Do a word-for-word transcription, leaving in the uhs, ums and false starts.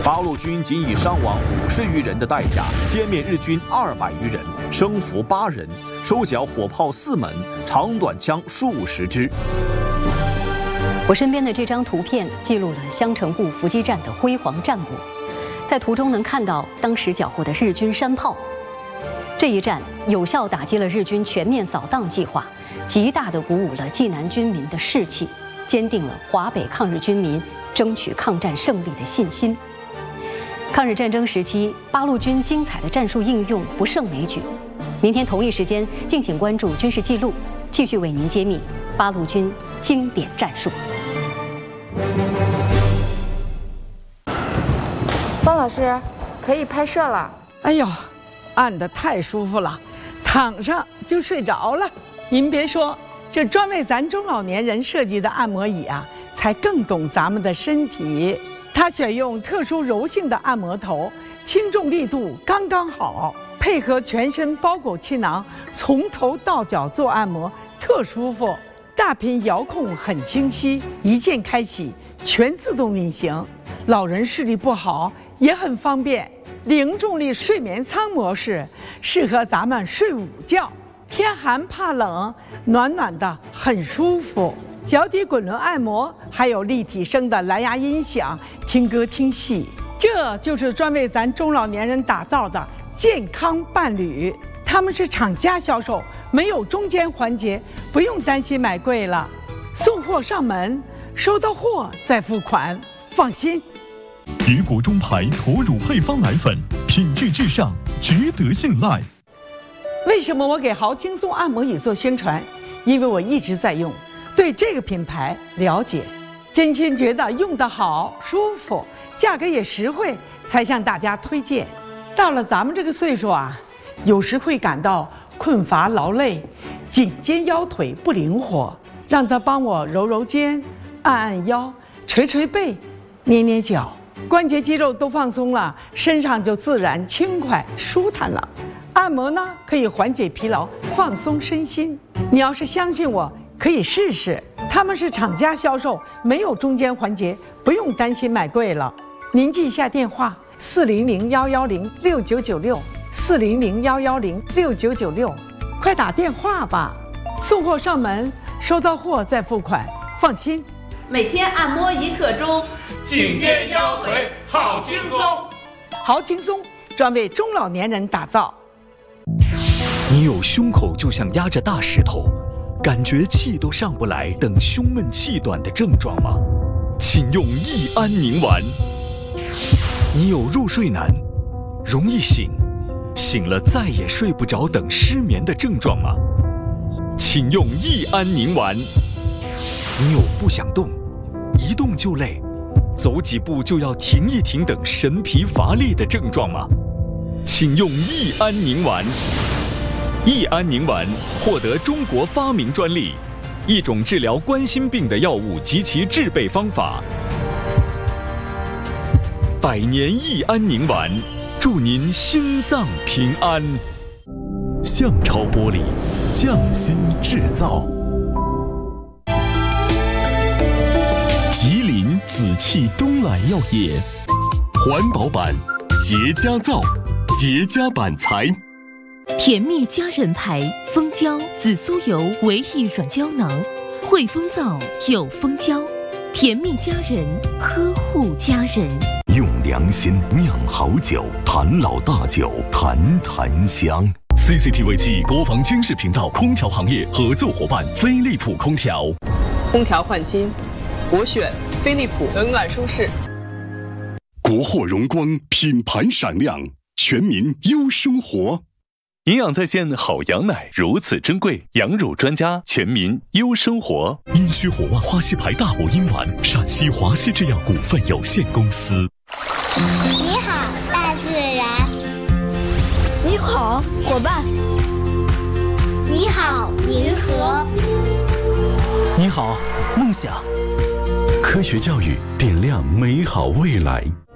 八路军仅以伤亡五十余人的代价歼灭日军二百余人，生俘八人，收缴火炮四门，长短枪数十支。 我身边的这张图片记录了襄城固伏击战的辉煌战果，在图中能看到当时缴获的日军山炮。这一战有效打击了日军全面扫荡计划，极大地鼓舞了济南军民的士气，坚定了华北抗日军民争取抗战胜利的信心。抗日战争时期，八路军精彩的战术应用不胜枚举。明天同一时间，敬请关注军事记录，继续为您揭秘八路军经典战术。 方老师，可以拍摄了。 哎呦，按得太舒服了，躺上就睡着了。您别说，这专为咱中老年人设计的按摩椅啊，才更懂咱们的身体。它选用特殊柔性的按摩头，轻重力度刚刚好，配合全身包裹气囊，从头到脚做按摩，特舒服。大屏遥控很清晰，一键开启，全自动运行。老人视力不好也很方便。零重力睡眠舱模式适合咱们睡午觉，天寒怕冷，暖暖的很舒服。脚底滚轮按摩，还有立体声的蓝牙音响，听歌听戏。这就是专为咱中老年人打造的健康伴侣。他们是厂家销售，没有中间环节，不用担心买贵了。送货上门，收到货再付款，放心。 别国中牌驼乳配方奶粉，品质至上，值得信赖。 为什么我给豪轻松按摩椅做宣传？因为我一直在用，对这个品牌了解，真心觉得用得好、舒服，价格也实惠，才向大家推荐。到了咱们这个岁数啊，有时会感到困乏劳累，颈肩腰腿不灵活，让他帮我揉揉肩，按按腰，捶捶背，捏捏脚，关节肌肉都放松了，身上就自然轻快舒坦了。按摩呢，可以缓解疲劳，放松身心。你要是相信我，可以试试。他们是厂家销售，没有中间环节，不用担心买贵了。您记一下电话：四零零幺幺零六九九六，四零零幺幺零六九九六，快打电话吧。送货上门，收到货再付款，放心。 每天按摩一刻钟， 颈肩腰腿好轻松。 好轻松，专为中老年人打造。 你有胸口就像压着大石头，感觉气都上不来等胸闷气短的症状吗？请用益安宁丸。你有入睡难，容易醒，醒了再也睡不着等失眠的症状吗？请用益安宁丸。你有不想动，一动就累，走几步就要停一停等神疲乏力的症状吗？请用益安宁丸。益安宁丸获得中国发明专利，一种治疗冠心病的药物及其制备方法。百年益安宁丸，祝您心脏平安。 象超玻璃，匠心制造。吉林紫气东兰药业，环保版，结痂皂，结痂板材。 甜蜜佳人牌蜂胶紫苏油维 E 软胶囊，汇丰皂有蜂胶，甜蜜佳人，呵护佳人。 用良心酿好酒，谭老大酒，谈谈香。 C C T V 七国防军事频道空调行业合作伙伴飞利浦空调。 空调换新，我选飞利浦，冷暖舒适。 国货荣光，品牌闪亮，全民优生活。 营养在线好羊奶如此珍贵，羊乳专家全民优生活。阴虚火旺花溪牌大补阴丸，陕西华西制药股份有限公司。 你好，大自然。 你好，伙伴。 你好，银河。 你好，梦想。 科学教育点亮美好未来。